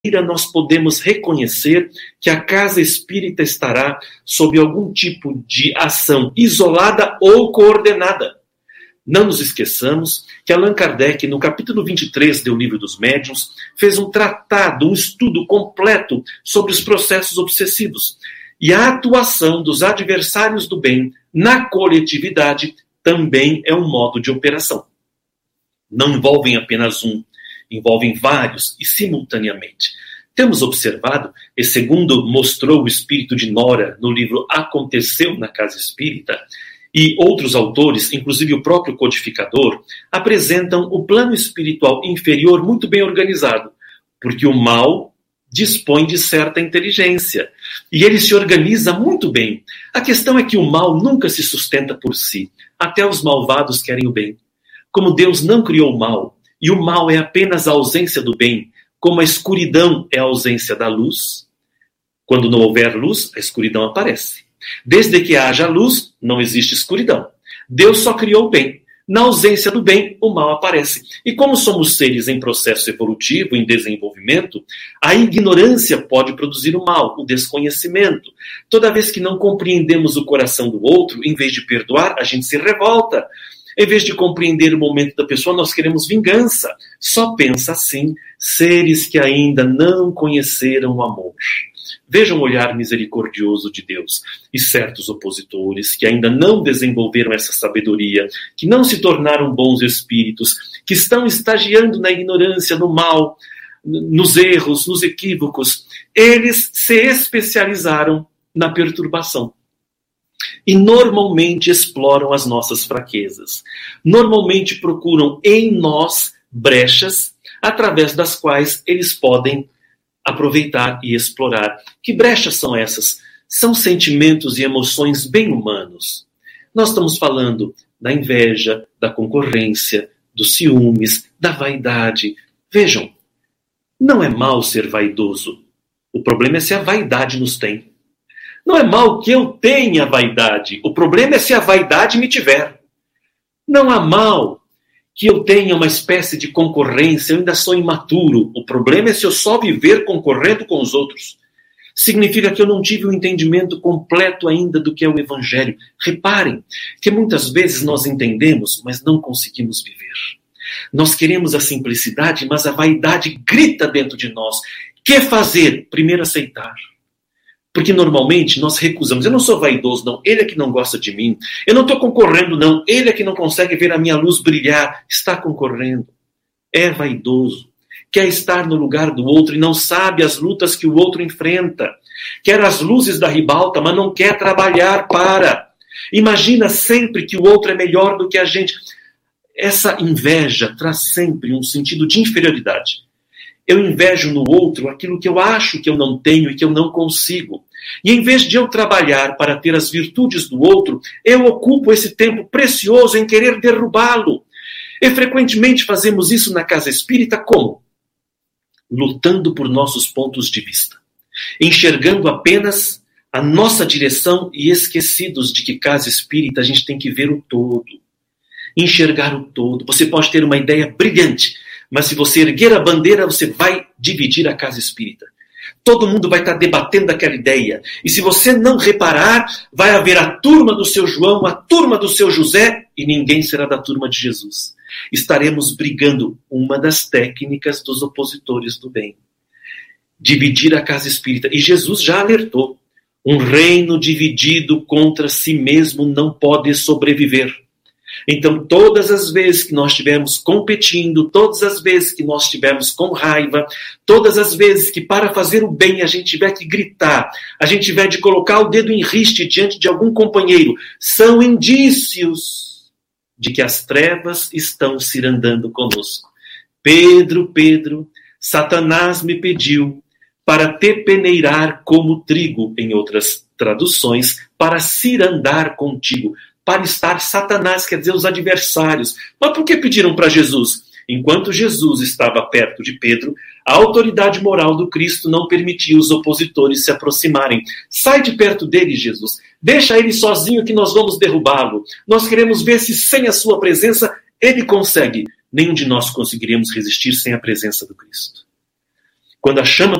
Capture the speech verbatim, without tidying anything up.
nós podemos reconhecer que a casa espírita estará sob algum tipo de ação isolada ou coordenada. Não nos esqueçamos que Allan Kardec, no capítulo vinte e três do Livro dos Médiuns, fez um tratado, um estudo completo sobre os processos obsessivos. E a atuação dos adversários do bem na coletividade também é um modo de operação. Não envolvem apenas um, envolvem vários e simultaneamente. Temos observado, e segundo mostrou o espírito de Nora no livro Aconteceu na Casa Espírita, e outros autores, inclusive o próprio codificador, apresentam o plano espiritual inferior muito bem organizado, porque o mal dispõe de certa inteligência, e ele se organiza muito bem. A questão é que o mal nunca se sustenta por si, até os malvados querem o bem. Como Deus não criou o mal, e o mal é apenas a ausência do bem, como a escuridão é a ausência da luz, quando não houver luz, a escuridão aparece. Desde que haja luz, não existe escuridão. Deus só criou o bem. Na ausência do bem, o mal aparece. E como somos seres em processo evolutivo, em desenvolvimento, a ignorância pode produzir o mal, o desconhecimento. Toda vez que não compreendemos o coração do outro, em vez de perdoar, a gente se revolta. Em vez de compreender o momento da pessoa, nós queremos vingança. Só pensa assim, seres que ainda não conheceram o amor. Vejam o olhar misericordioso de Deus e certos opositores que ainda não desenvolveram essa sabedoria, que não se tornaram bons espíritos, que estão estagiando na ignorância, no mal, nos erros, nos equívocos. Eles se especializaram na perturbação. E normalmente exploram as nossas fraquezas. Normalmente procuram em nós brechas através das quais eles podem aproveitar e explorar. Que brechas são essas? São sentimentos e emoções bem humanos. Nós estamos falando da inveja, da concorrência, dos ciúmes, da vaidade. Vejam, não é mal ser vaidoso. O problema é se a vaidade nos tem. Não é mal que eu tenha vaidade. O problema é se a vaidade me tiver. Não há mal que eu tenha uma espécie de concorrência. Eu ainda sou imaturo. O problema é se eu só viver concorrendo com os outros. Significa que eu não tive o um entendimento completo ainda do que é o Evangelho. Reparem que muitas vezes nós entendemos, mas não conseguimos viver. Nós queremos a simplicidade, mas a vaidade grita dentro de nós. Que fazer? Primeiro aceitar. Porque normalmente nós recusamos. Eu não sou vaidoso, não. Ele é que não gosta de mim. Eu não estou concorrendo, não. Ele é que não consegue ver a minha luz brilhar. Está concorrendo. É vaidoso. Quer estar no lugar do outro e não sabe as lutas que o outro enfrenta. Quer as luzes da ribalta, mas não quer trabalhar para. Imagina sempre que o outro é melhor do que a gente. Essa inveja traz sempre um sentido de inferioridade. Eu invejo no outro aquilo que eu acho que eu não tenho e que eu não consigo. E em vez de eu trabalhar para ter as virtudes do outro, eu ocupo esse tempo precioso em querer derrubá-lo. E frequentemente fazemos isso na casa espírita como? Lutando por nossos pontos de vista. Enxergando apenas a nossa direção e esquecidos de que casa espírita a gente tem que ver o todo. Enxergar o todo. Você pode ter uma ideia brilhante, mas se você erguer a bandeira, você vai dividir a casa espírita. Todo mundo vai estar debatendo aquela ideia. E se você não reparar, vai haver a turma do seu João, a turma do seu José, e ninguém será da turma de Jesus. Estaremos brigando, uma das técnicas dos opositores do bem. Dividir a casa espírita. E Jesus já alertou. Um reino dividido contra si mesmo não pode sobreviver. Então, todas as vezes que nós estivermos competindo, todas as vezes que nós estivermos com raiva, todas as vezes que para fazer o bem a gente tiver que gritar, a gente tiver de colocar o dedo em riste diante de algum companheiro, são indícios de que as trevas estão cirandando conosco. Pedro, Pedro, Satanás me pediu para te peneirar como trigo, em outras traduções, para cirandar contigo. Para estar Satanás, quer dizer, os adversários. Mas por que pediram para Jesus? Enquanto Jesus estava perto de Pedro, a autoridade moral do Cristo não permitia os opositores se aproximarem. Sai de perto dele, Jesus. Deixa ele sozinho que nós vamos derrubá-lo. Nós queremos ver se sem a sua presença ele consegue. Nenhum de nós conseguiremos resistir sem a presença do Cristo. quando a chama